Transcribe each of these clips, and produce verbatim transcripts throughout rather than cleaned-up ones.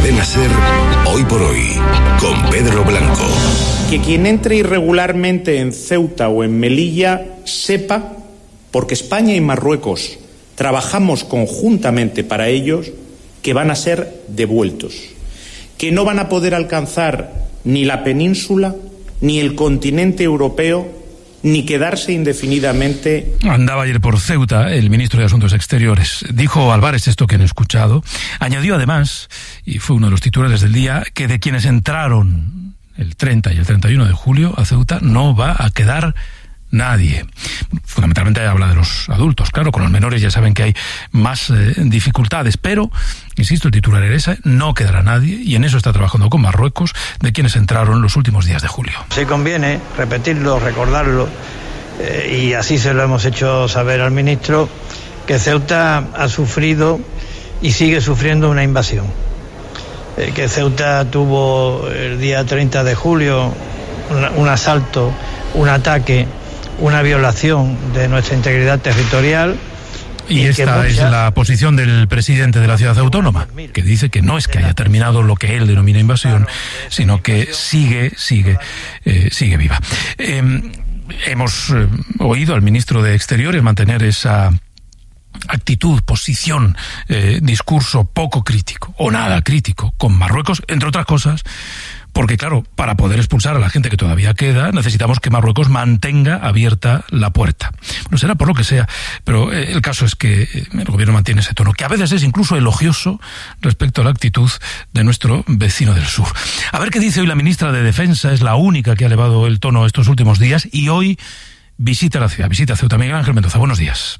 Cadena SER, Hoy por Hoy, con Pedro Blanco. Que quien entre irregularmente en Ceuta o en Melilla sepa, porque España y Marruecos trabajamos conjuntamente para ellos, que van a ser devueltos, que no van a poder alcanzar ni la península, ni el continente europeo, ni quedarse indefinidamente. Andaba ayer por Ceuta el ministro de Asuntos Exteriores. Dijo Álvarez esto que han escuchado. Añadió además, y fue uno de los titulares del día, que de quienes entraron el treinta y el treinta y uno de julio a Ceuta no va a quedar nadie. Fundamentalmente habla de los adultos, claro, con los menores ya saben que hay más eh, dificultades, pero, insisto, el titular era ese, no quedará nadie, y en eso está trabajando con Marruecos, de quienes entraron los últimos días de julio. Sí conviene repetirlo, recordarlo, eh, y así se lo hemos hecho saber al ministro, que Ceuta ha sufrido y sigue sufriendo una invasión. Eh, que Ceuta tuvo el día treinta de julio un, un asalto, un ataque, una violación de nuestra integridad territorial. Y, y esta muchas... es la posición del presidente de la ciudad autónoma, que dice que no es que haya terminado lo que él denomina invasión, sino que sigue, sigue, eh, sigue viva. Eh, hemos eh, oído al ministro de Exteriores mantener esa actitud, posición, eh, discurso poco crítico, o nada crítico, con Marruecos, entre otras cosas, porque claro, para poder expulsar a la gente que todavía queda, necesitamos que Marruecos mantenga abierta la puerta. No será por lo que sea, pero eh, el caso es que el gobierno mantiene ese tono, que a veces es incluso elogioso respecto a la actitud de nuestro vecino del sur. A ver qué dice hoy la ministra de Defensa, es la única que ha elevado el tono estos últimos días, y hoy visita la ciudad, visita Ceuta. Miguel Ángel Mendoza, buenos días.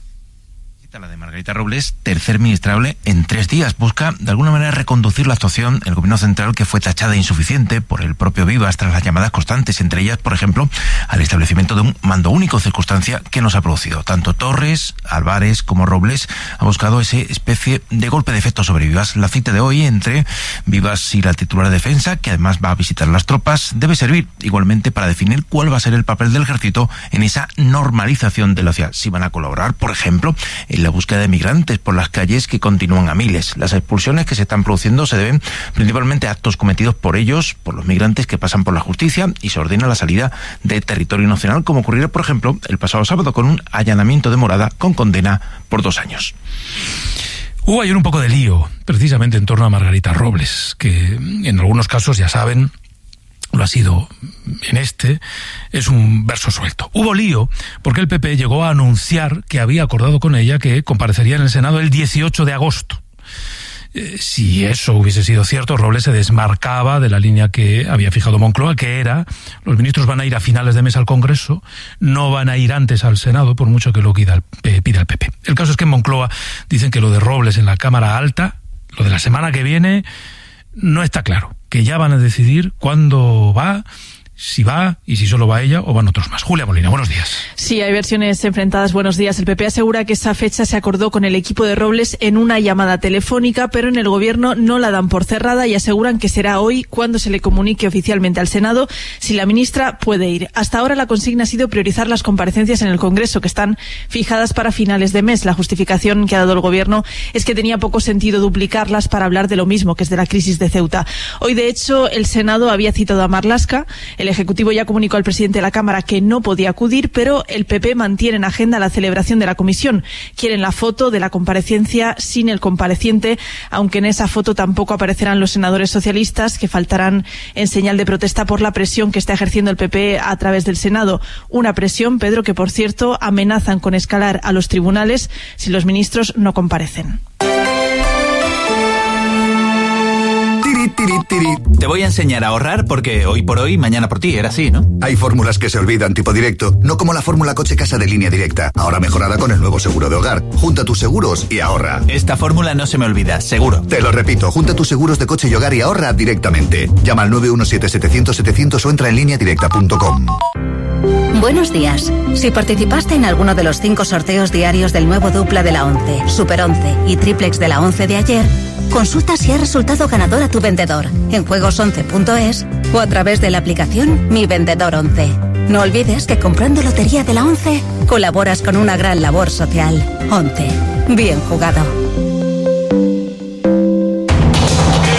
La de Margarita Robles, tercer ministrable en tres días, busca de alguna manera reconducir la actuación del gobierno central, que fue tachada de insuficiente por el propio Vivas tras las llamadas constantes, entre ellas, por ejemplo, al establecimiento de un mando único, circunstancia que nos ha producido. Tanto Torres, Álvarez como Robles ha buscado esa especie de golpe de efecto sobre Vivas. La cita de hoy entre Vivas y la titular de Defensa, que además va a visitar las tropas, debe servir igualmente para definir cuál va a ser el papel del ejército en esa normalización de la ciudad. Si van a colaborar, por ejemplo, en la búsqueda de migrantes por las calles, que continúan a miles. Las expulsiones que se están produciendo se deben principalmente a actos cometidos por ellos, por los migrantes que pasan por la justicia, y se ordena la salida de territorio nacional, como ocurrió, por ejemplo, el pasado sábado con un allanamiento de morada con condena por dos años. Hubo ayer un poco de lío, precisamente en torno a Margarita Robles, que en algunos casos, ya saben, lo ha sido en este, es un verso suelto. Hubo lío porque el P P llegó a anunciar que había acordado con ella que comparecería en el Senado el dieciocho de agosto. Eh, si eso hubiese sido cierto, Robles se desmarcaba de la línea que había fijado Moncloa, que era: los ministros van a ir a finales de mes al Congreso, no van a ir antes al Senado, por mucho que lo pida el, eh, pida el P P. El caso es que en Moncloa dicen que lo de Robles en la Cámara Alta, lo de la semana que viene, no está claro, que ya van a decidir cuándo va, si va y si solo va ella o van otros más. Julia Molina, buenos días. Sí, hay versiones enfrentadas. Buenos días. El P P asegura que esa fecha se acordó con el equipo de Robles en una llamada telefónica, pero en el gobierno no la dan por cerrada y aseguran que será hoy cuando se le comunique oficialmente al Senado si la ministra puede ir. Hasta ahora la consigna ha sido priorizar las comparecencias en el Congreso, que están fijadas para finales de mes. La justificación que ha dado el gobierno es que tenía poco sentido duplicarlas para hablar de lo mismo, que es de la crisis de Ceuta. Hoy, de hecho, el Senado había citado a Marlaska. El Ejecutivo ya comunicó al presidente de la Cámara que no podía acudir, pero el P P mantiene en agenda la celebración de la comisión. Quieren la foto de la comparecencia sin el compareciente, aunque en esa foto tampoco aparecerán los senadores socialistas, que faltarán en señal de protesta por la presión que está ejerciendo el P P a través del Senado. Una presión, Pedro, que por cierto amenazan con escalar a los tribunales si los ministros no comparecen. Te voy a enseñar a ahorrar porque hoy por hoy, mañana por ti, era así, ¿no? Hay fórmulas que se olvidan, tipo directo, no como la fórmula coche-casa de Línea Directa, ahora mejorada con el nuevo seguro de hogar. Junta tus seguros y ahorra. Esta fórmula no se me olvida, seguro. Te lo repito, junta tus seguros de coche y hogar y ahorra directamente. Llama al nueve uno siete, setecientos, setecientos o entra en línea directa punto com. Buenos días. Si participaste en alguno de los cinco sorteos diarios del nuevo dupla de la once, Super once y triplex de la once de ayer, consulta si ha resultado ganador a tu vendedor en juegos once punto es o a través de la aplicación Mi Vendedor once. No olvides que comprando Lotería de la once colaboras con una gran labor social. once. Bien jugado.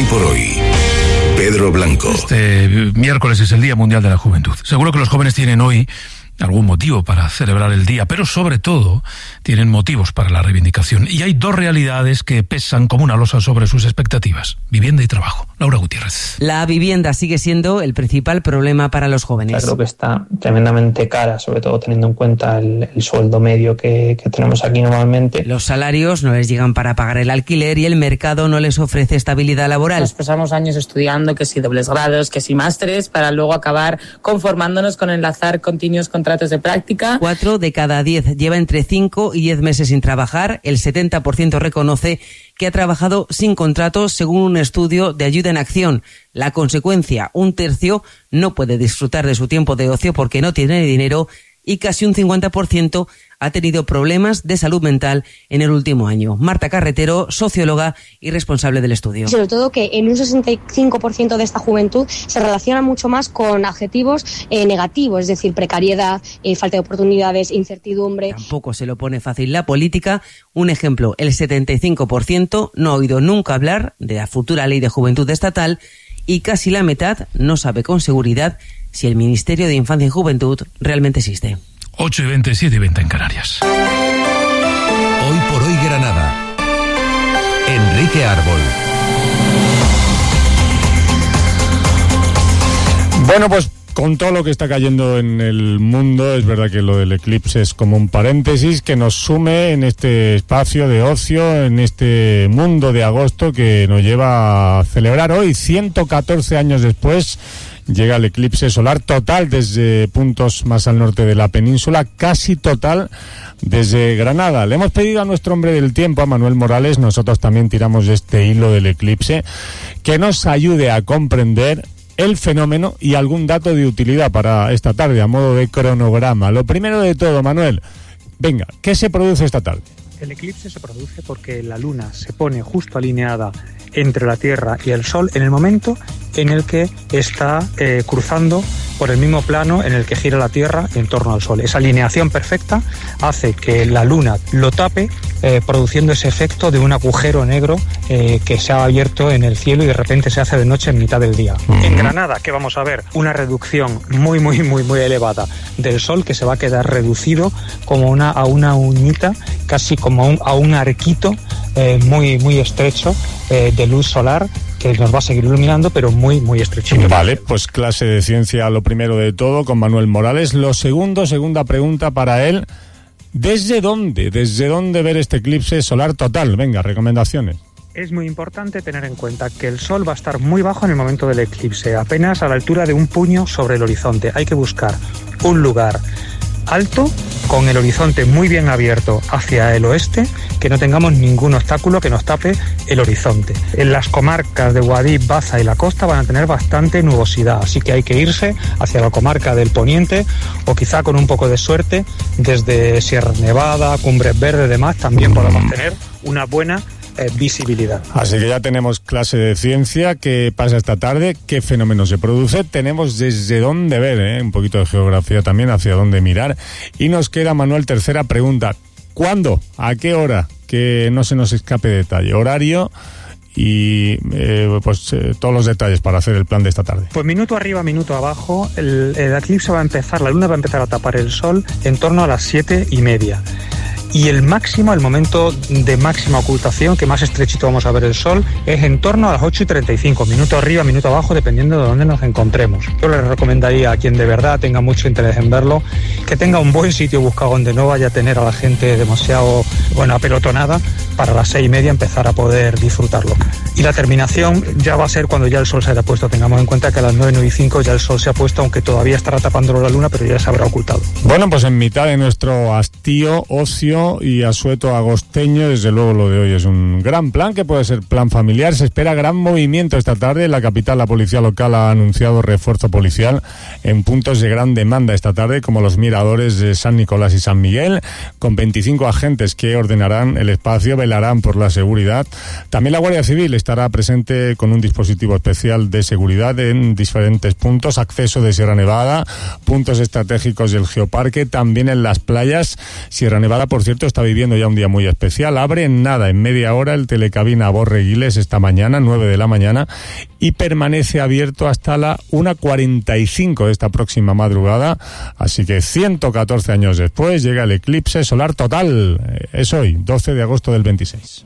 por hoy. Pedro Blanco. Este miércoles es el Día Mundial de la Juventud. Seguro que los jóvenes tienen hoy algún motivo para celebrar el día, pero sobre todo tienen motivos para la reivindicación. Y hay dos realidades que pesan como una losa sobre sus expectativas: vivienda y trabajo. Laura Gutiérrez. La vivienda sigue siendo el principal problema para los jóvenes. Creo que está tremendamente cara, sobre todo teniendo en cuenta el, el sueldo medio que, que tenemos aquí normalmente. Los salarios no les llegan para pagar el alquiler y el mercado no les ofrece estabilidad laboral. Nos pasamos años estudiando, que si dobles grados, que si másteres, para luego acabar conformándonos con enlazar continuos contratos de práctica. Cuatro de cada diez lleva entre cinco y diez meses sin trabajar. El setenta por ciento reconoce que ha trabajado sin contrato, según un estudio de Ayuda en Acción. La consecuencia: un tercio no puede disfrutar de su tiempo de ocio porque no tiene dinero, y casi un cincuenta por ciento ha tenido problemas de salud mental en el último año. Marta Carretero, socióloga y responsable del estudio. Sobre todo que en un sesenta y cinco por ciento de esta juventud se relaciona mucho más con adjetivos eh, negativos, es decir, precariedad, eh, falta de oportunidades, incertidumbre. Tampoco se lo pone fácil la política. Un ejemplo: el setenta y cinco por ciento no ha oído nunca hablar de la futura ley de juventud estatal, y casi la mitad no sabe con seguridad si el Ministerio de Infancia y Juventud realmente existe. ocho y veinte, siete y veinte en Canarias. Hoy por hoy Granada. Enrique Árbol. Bueno, pues con todo lo que está cayendo en el mundo, es verdad que lo del eclipse es como un paréntesis que nos sume en este espacio de ocio, en este mundo de agosto que nos lleva a celebrar hoy, ciento catorce años después. Llega el eclipse solar total desde puntos más al norte de la península, casi total desde Granada. Le hemos pedido a nuestro hombre del tiempo, a Manuel Morales, nosotros también tiramos de este hilo del eclipse, que nos ayude a comprender el fenómeno y algún dato de utilidad para esta tarde, a modo de cronograma. Lo primero de todo, Manuel, venga, ¿qué se produce esta tarde? El eclipse se produce porque la luna se pone justo alineada entre la Tierra y el Sol en el momento en el que está eh, cruzando por el mismo plano en el que gira la Tierra en torno al Sol. Esa alineación perfecta hace que la luna lo tape, eh, produciendo ese efecto de un agujero negro eh, que se ha abierto en el cielo y de repente se hace de noche en mitad del día. Uh-huh. En Granada, ¿qué vamos a ver? Una reducción muy, muy, muy, muy elevada del Sol, que se va a quedar reducido como una, a una uñita, casi como a un, a un arquito eh, muy, muy estrecho eh, de luz solar, que nos va a seguir iluminando, pero muy, muy estrechito. Vale, pues clase de ciencia lo primero de todo con Manuel Morales. Lo segundo, segunda pregunta para él: ¿desde dónde? ¿Desde dónde ver este eclipse solar total? Venga, recomendaciones. Es muy importante tener en cuenta que el Sol va a estar muy bajo en el momento del eclipse, apenas a la altura de un puño sobre el horizonte. Hay que buscar un lugar alto, con el horizonte muy bien abierto hacia el oeste, que no tengamos ningún obstáculo que nos tape el horizonte. En las comarcas de Guadix, Baza y la costa van a tener bastante nubosidad, así que hay que irse hacia la comarca del poniente, o quizá con un poco de suerte desde Sierra Nevada, Cumbres Verdes y demás también podemos tener una buena Eh, visibilidad. Así que ya tenemos clase de ciencia. ¿Qué pasa esta tarde? ¿Qué fenómeno se produce? Tenemos desde dónde ver, ¿eh? Un poquito de geografía también, hacia dónde mirar. Y nos queda, Manuel, tercera pregunta: ¿cuándo? ¿A qué hora? Que no se nos escape detalle, horario y eh, pues eh, todos los detalles para hacer el plan de esta tarde. Pues minuto arriba, minuto abajo, el, el eclipse va a empezar, la luna va a empezar a tapar el sol en torno a las siete y media. Y el máximo, el momento de máxima ocultación, que más estrechito vamos a ver el sol, es en torno a las ocho y treinta y cinco, minuto arriba, minuto abajo, dependiendo de dónde nos encontremos. Yo le recomendaría a quien de verdad tenga mucho interés en verlo, que tenga un buen sitio buscado donde no vaya a tener a la gente demasiado, bueno, apelotonada, para las seis y media empezar a poder disfrutarlo. Y la terminación ya va a ser cuando ya el sol se haya puesto. Tengamos en cuenta que a las nueve, nueve y cinco ya el sol se ha puesto, aunque todavía estará tapándolo la luna, pero ya se habrá ocultado. Bueno, pues en mitad de nuestro hastío, ocio y asueto agosteño, desde luego lo de hoy es un gran plan, que puede ser plan familiar. Se espera gran movimiento esta tarde. En la capital, la policía local ha anunciado refuerzo policial en puntos de gran demanda esta tarde, como los miradores de San Nicolás y San Miguel, con veinticinco agentes que ordenarán el espacio, velarán por la seguridad. También la Guardia Civil estará presente con un dispositivo especial de seguridad en diferentes puntos, acceso de Sierra Nevada, puntos estratégicos del Geoparque, también en las playas. Sierra Nevada, por cierto, está viviendo ya un día muy especial. Abre en nada, en media hora, el telecabina Borreguiles esta mañana, nueve de la mañana, y permanece abierto hasta la una cuarenta y cinco de esta próxima madrugada. Así que ciento catorce años después llega el eclipse solar total. Es hoy, doce de agosto del veintiséis.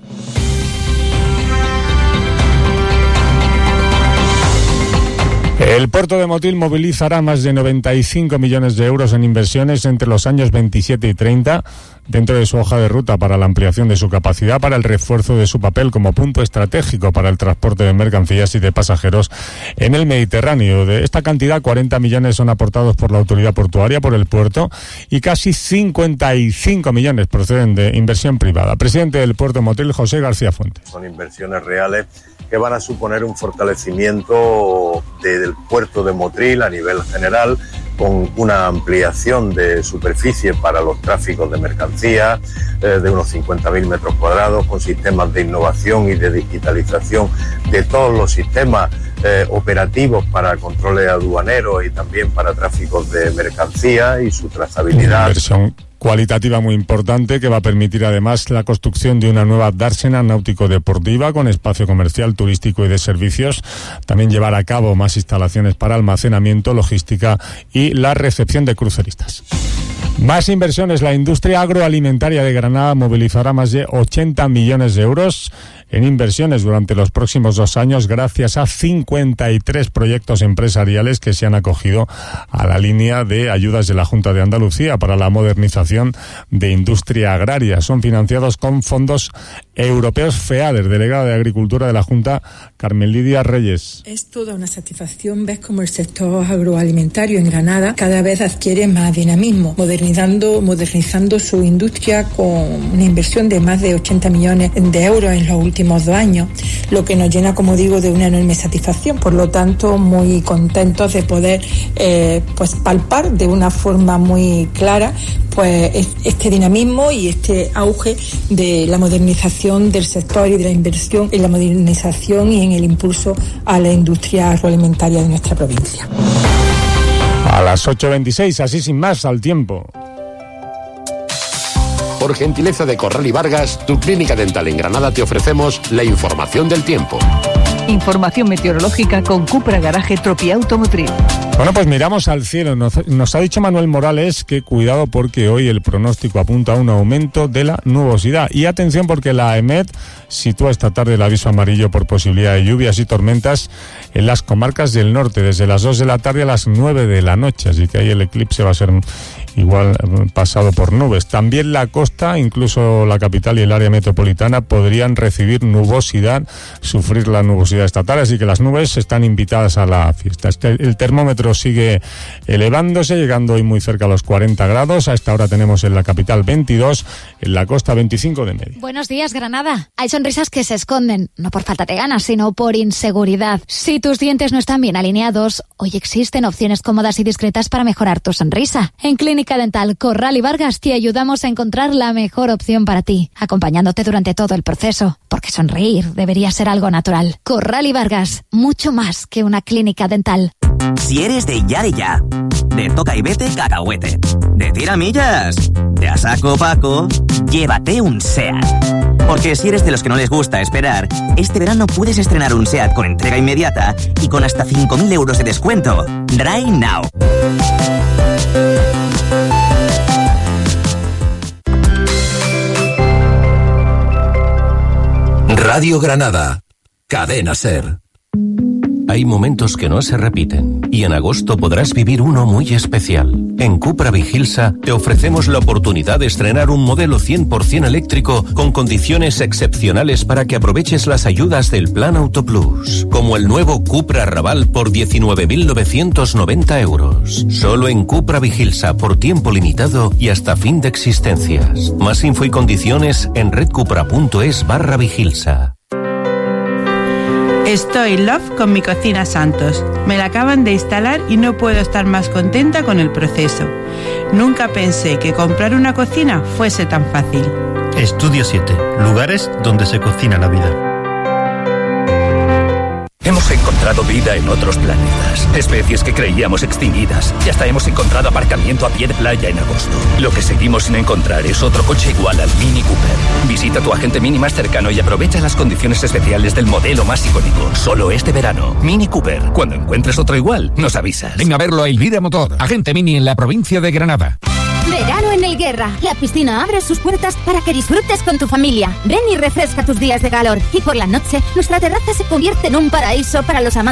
El puerto de Motril movilizará más de noventa y cinco millones de euros en inversiones entre los años veintisiete y treinta dentro de su hoja de ruta para la ampliación de su capacidad, para el refuerzo de su papel como punto estratégico para el transporte de mercancías y de pasajeros en el Mediterráneo. De esta cantidad, cuarenta millones son aportados por la autoridad portuaria, por el puerto, y casi cincuenta y cinco millones proceden de inversión privada. Presidente del puerto de Motril, José García Fuentes. Son inversiones reales que van a suponer un fortalecimiento del puerto de Motril a nivel general, con una ampliación de superficie para los tráficos de mercancías eh, de unos cincuenta mil metros cuadrados, con sistemas de innovación y de digitalización de todos los sistemas eh, operativos para controles aduaneros y también para tráficos de mercancías y su trazabilidad. Inversión cualitativa muy importante que va a permitir además la construcción de una nueva dársena náutico-deportiva con espacio comercial, turístico y de servicios. También llevar a cabo más instalaciones para almacenamiento, logística y la recepción de cruceristas. Más inversiones. La industria agroalimentaria de Granada movilizará más de ochenta millones de euros en inversiones durante los próximos dos años gracias a cincuenta y tres proyectos empresariales que se han acogido a la línea de ayudas de la Junta de Andalucía para la modernización de industria agraria. Son financiados con fondos europeos. FEADER, delegada de Agricultura de la Junta, Carmen Lidia Reyes. Es toda una satisfacción ver cómo el sector agroalimentario en Granada cada vez adquiere más dinamismo, modernizando, modernizando su industria con una inversión de más de ochenta millones de euros en los últimos dos años, lo que nos llena, como digo, de una enorme satisfacción. Por lo tanto, muy contentos de poder eh, pues palpar de una forma muy clara pues este dinamismo y este auge de la modernización del sector y de la inversión en la modernización y en el impulso a la industria agroalimentaria de nuestra provincia. A las ocho veintiséis, así sin más, al tiempo. Por gentileza de Corral y Vargas, tu clínica dental en Granada, te ofrecemos la información del tiempo. Información meteorológica con Cupra Garaje Tropiauto Motril. Bueno, pues miramos al cielo. Nos, nos ha dicho Manuel Morales que cuidado porque hoy el pronóstico apunta a un aumento de la nubosidad. Y atención porque la EMET sitúa esta tarde el aviso amarillo por posibilidad de lluvias y tormentas en las comarcas del norte, desde las dos de la tarde a las nueve de la noche. Así que ahí el eclipse va a ser igual pasado por nubes. También la costa, incluso la capital y el área metropolitana podrían recibir nubosidad, sufrir la nubosidad esta tarde, así que las nubes están invitadas a la fiesta. El termómetro sigue elevándose, llegando hoy muy cerca a los cuarenta grados. A esta hora tenemos en la capital veintidós, en la costa veinticinco de media. Buenos días, Granada. Hay sonrisas que se esconden, no por falta de ganas, sino por inseguridad. Si tus dientes no están bien alineados, hoy existen opciones cómodas y discretas para mejorar tu sonrisa. En Clínica Dental Corral y Vargas te ayudamos a encontrar la mejor opción para ti, acompañándote durante todo el proceso, porque sonreír debería ser algo natural. Corral y Vargas, mucho más que una clínica dental. Si eres de ya de ya, de toca y vete cacahuete, de tiramillas, de a saco Paco, llévate un SEAT. Porque si eres de los que no les gusta esperar, este verano puedes estrenar un SEAT con entrega inmediata y con hasta cinco mil euros de descuento. Drive now. Radio Granada, Cadena SER. Hay momentos que no se repiten y en agosto podrás vivir uno muy especial. En Cupra Vigilsa te ofrecemos la oportunidad de estrenar un modelo cien por ciento eléctrico con condiciones excepcionales para que aproveches las ayudas del Plan Auto Plus, como el nuevo Cupra Raval por diecinueve mil novecientos noventa euros. Solo en Cupra Vigilsa por tiempo limitado y hasta fin de existencias. Más info y condiciones en redcupra.es barra Vigilsa. Estoy love con mi cocina Santos. Me la acaban de instalar y no puedo estar más contenta con el proceso. Nunca pensé que comprar una cocina fuese tan fácil. Estudio siete. Lugares donde se cocina la vida. Hemos encontrado vida en otros planetas, especies que creíamos extinguidas, y hasta hemos encontrado aparcamiento a pie de playa en agosto. Lo que seguimos sin encontrar es otro coche igual al Mini Cooper. Visita tu agente Mini más cercano y aprovecha las condiciones especiales del modelo más icónico. Solo este verano. Mini Cooper. Cuando encuentres otro igual, nos avisas. Ven a verlo a Elvira Motor, agente Mini en la provincia de Granada. Verano en el Guerra. La piscina abre sus puertas para que disfrutes con tu familia. Ven y refresca tus días de calor. Y por la noche, nuestra terraza se convierte en un paraíso para los amantes